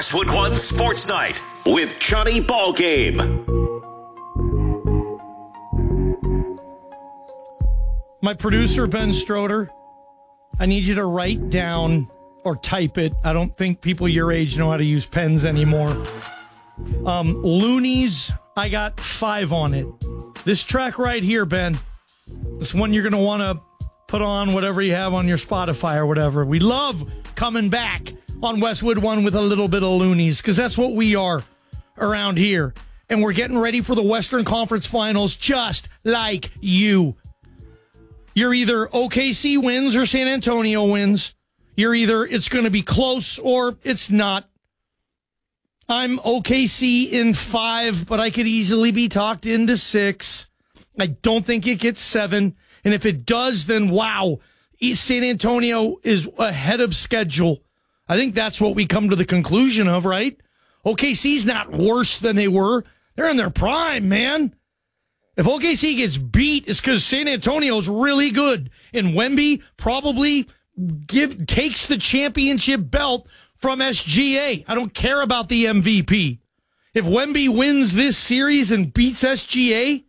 Westwood One Sports Night with Johnny Ballgame. My producer, Ben Stroder, I need you to write down or type it. I don't think people your age know how to use pens anymore. Loonies, I got 5 on it. This track right here, Ben, this one you're going to want to put on whatever you have on your Spotify or whatever. We love coming back on Westwood One with a little bit of loonies because that's what we are around here. And we're getting ready for the Western Conference Finals just like you. You're either OKC wins or San Antonio wins. You're either it's going to be close or it's not. I'm OKC in 5, but I could easily be talked into 6. I don't think it gets 7. And if it does, then wow, San Antonio is ahead of schedule. I think that's what we come to the conclusion of, right? OKC's not worse than they were. They're in their prime, man. If OKC gets beat, it's because San Antonio's really good. And Wemby probably takes the championship belt from SGA. I don't care about the MVP. If Wemby wins this series and beats SGA,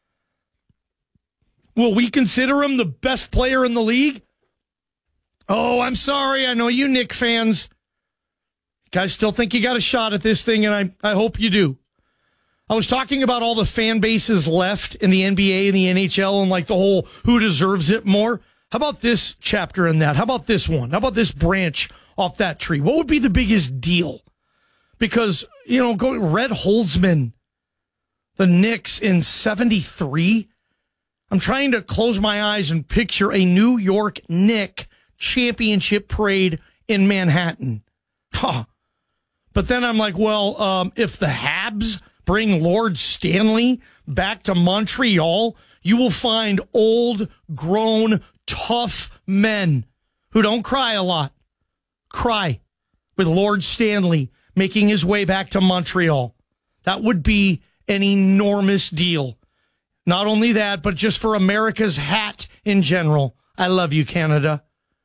will we consider him the best player in the league? Oh, I'm sorry. I know you Knick fans. You guys still think you got a shot at this thing, and I hope you do. I was talking about all the fan bases left in the NBA and the NHL and like the whole who deserves it more. How about this chapter in that? How about this one? How about this branch off that tree? What would be the biggest deal? Because, going Red Holzman, the Knicks in 73. I'm trying to close my eyes and picture a New York Knick championship parade in Manhattan. Huh. But then I'm like, well, if the Habs bring Lord Stanley back to Montreal, you will find old, grown, tough men who don't cry a lot. Cry with Lord Stanley making his way back to Montreal. That would be an enormous deal. Not only that, but just for America's hat in general. I love you, Canada.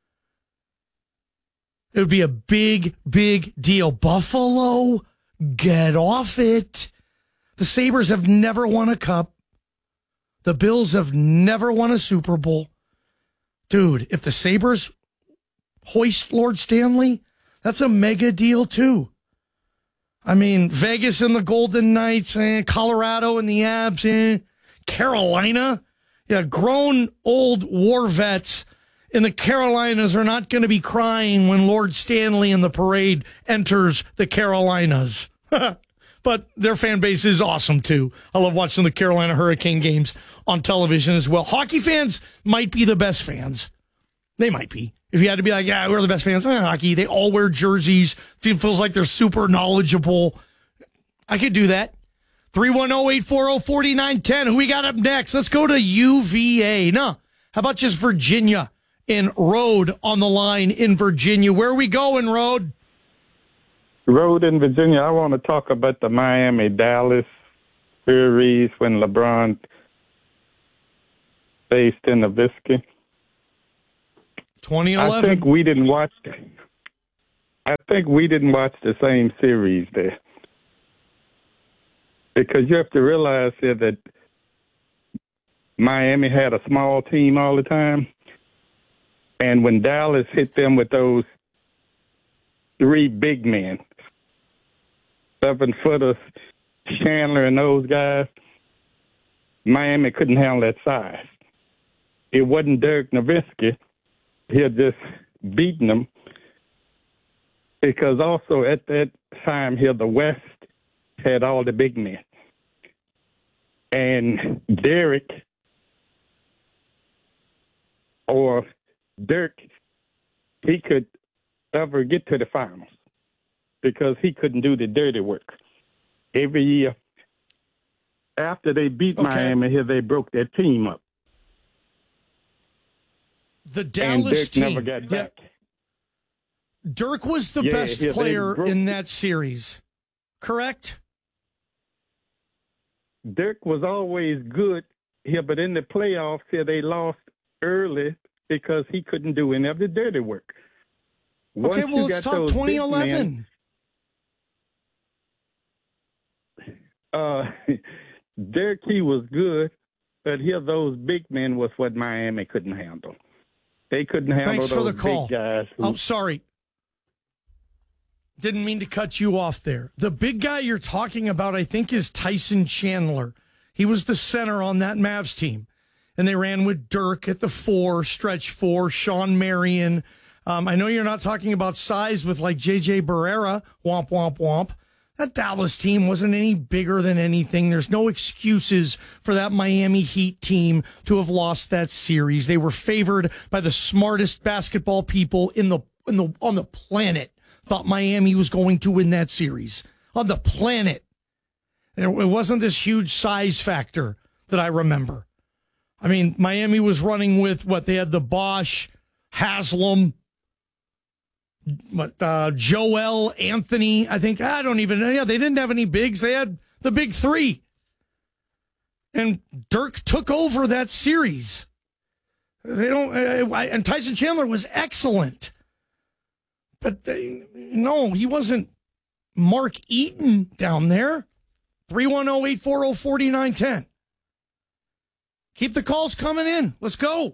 It would be a big, big deal. Buffalo, get off it. The Sabres have never won a cup. The Bills have never won a Super Bowl. Dude, if the Sabres hoist Lord Stanley, that's a mega deal too. I mean, Vegas and the Golden Knights, Colorado and the Abs, Carolina. Yeah, grown old war vets in the Carolinas are not going to be crying when Lord Stanley in the parade enters the Carolinas. But their fan base is awesome, too. I love watching the Carolina Hurricane games on television as well. Hockey fans might be the best fans. They might be. If you had to be like, yeah, we're the best fans in hockey. They all wear jerseys. Feels like they're super knowledgeable. I could do that. 310-840-4910. Who we got up next? Let's go to UVA. No, how about just Virginia and Road on the line in Virginia? Where are we going, Road? Road in Virginia. I want to talk about the Miami-Dallas series when LeBron faced in Nowitzki. 2011. I think we didn't watch the same series there. Because you have to realize here that Miami had a small team all the time. And when Dallas hit them with those 3 big men, 7-footers, Chandler and those guys, Miami couldn't handle that size. It wasn't Dirk Nowitzki. He had just beaten them. Because also at that time here, the West had all the big men. And Derek or Dirk, he could ever get to the finals because he couldn't do the dirty work. Every year after they beat Miami here, they broke their team up. The Dallas and Dirk team never got back. Dirk was the best player in that series, correct? Dirk was always good here, but in the playoffs here, they lost early because he couldn't do any of the dirty work. Okay, well, let's talk 2011. Derek Key was good, but here those big men was what Miami couldn't handle. They couldn't handle Thanks for those the call. big guys. Oh, sorry. Didn't mean to cut you off there. The big guy you're talking about, I think, is Tyson Chandler. He was the center on that Mavs team. And they ran with Dirk at the 4, stretch 4, Sean Marion. I know you're not talking about size with like J.J. Barrera, womp, womp, womp. That Dallas team wasn't any bigger than anything. There's no excuses for that Miami Heat team to have lost that series. They were favored by the smartest basketball people on the planet. Thought Miami was going to win that series on the planet. It wasn't this huge size factor that I remember. I mean, Miami was running with what they had: the Bosch, Haslam, Joel, Anthony. I think I don't even know. Yeah, they didn't have any bigs. They had the big 3, and Dirk took over that series. And Tyson Chandler was excellent. But no, he wasn't Mark Eaton down there. 310-840-4910. Keep the calls coming in. Let's go.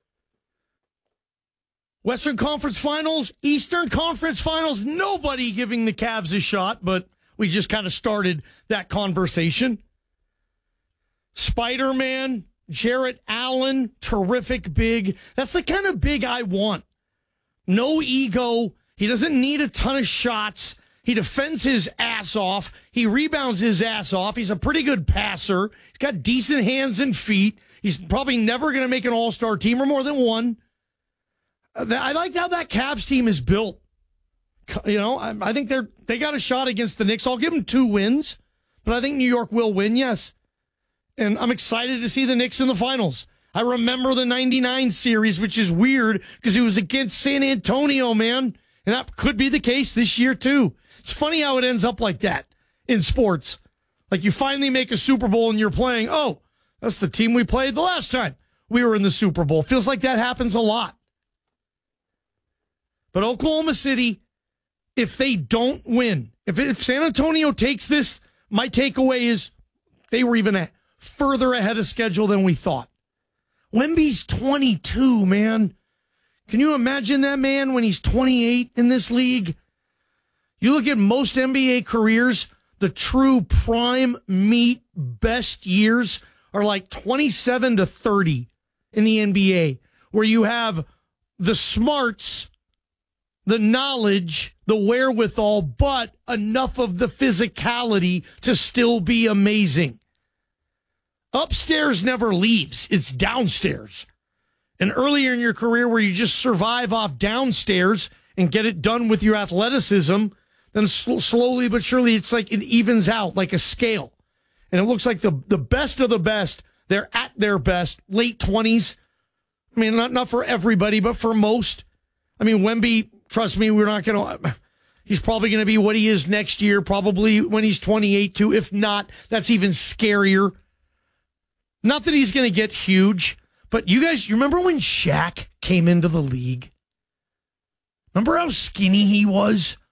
Western Conference Finals, Eastern Conference Finals. Nobody giving the Cavs a shot, but we just kind of started that conversation. Spider-Man, Jarrett Allen, terrific big. That's the kind of big I want. No ego. He doesn't need a ton of shots. He defends his ass off. He rebounds his ass off. He's a pretty good passer. He's got decent hands and feet. He's probably never going to make an all-star team or more than one. I like how that Cavs team is built. You know, I think they got a shot against the Knicks. I'll give them 2 wins, but I think New York will win, yes. And I'm excited to see the Knicks in the finals. I remember the 99 series, which is weird because it was against San Antonio, man. And that could be the case this year, too. It's funny how it ends up like that in sports. Like you finally make a Super Bowl and you're playing, oh, that's the team we played the last time we were in the Super Bowl. Feels like that happens a lot. But Oklahoma City, if they don't win, if San Antonio takes this, my takeaway is they were even further ahead of schedule than we thought. Wemby's 22, man. Can you imagine that man when he's 28 in this league? You look at most NBA careers, the true prime meat best years are like 27 to 30 in the NBA, where you have the smarts, the knowledge, the wherewithal, but enough of the physicality to still be amazing. Upstairs never leaves. It's downstairs. And earlier in your career where you just survive off downstairs and get it done with your athleticism, then slowly but surely it's like it evens out like a scale. And it looks like the best of the best, they're at their best, late 20s. I mean, not for everybody, but for most. I mean, Wemby, trust me, he's probably going to be what he is next year, probably when he's 28 too. If not, that's even scarier. Not that he's going to get huge. But you remember when Shaq came into the league? Remember how skinny he was?